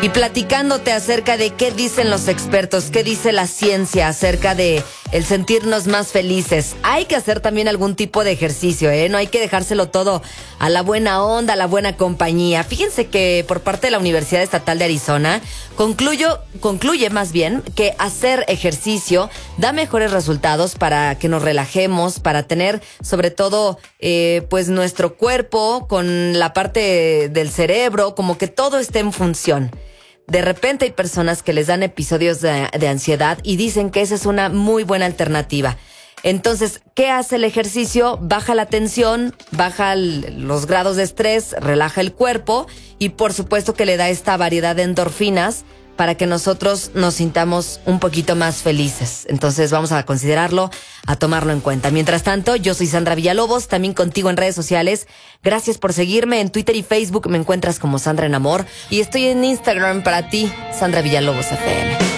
y platicándote acerca de qué dicen los expertos, qué dice la ciencia acerca de el sentirnos más felices. Hay que hacer también algún tipo de ejercicio, no hay que dejárselo todo a la buena onda, a la buena compañía. Fíjense que por parte de la Universidad Estatal de Arizona concluye más bien que hacer ejercicio da mejores resultados para que nos relajemos, para tener sobre todo pues nuestro cuerpo con la parte del cerebro, como que todo esté en función. De repente hay personas que les dan episodios de ansiedad y dicen que esa es una muy buena alternativa. Entonces, ¿qué hace el ejercicio? Baja la tensión, baja los grados de estrés, relaja el cuerpo y por supuesto que le da esta variedad de endorfinas para que nosotros nos sintamos un poquito más felices. Entonces vamos a considerarlo, a tomarlo en cuenta. Mientras tanto, yo soy Sandra Villalobos, también contigo en redes sociales. Gracias por seguirme en Twitter y Facebook, me encuentras como Sandra en Amor. Y estoy en Instagram para ti, Sandra Villalobos FM.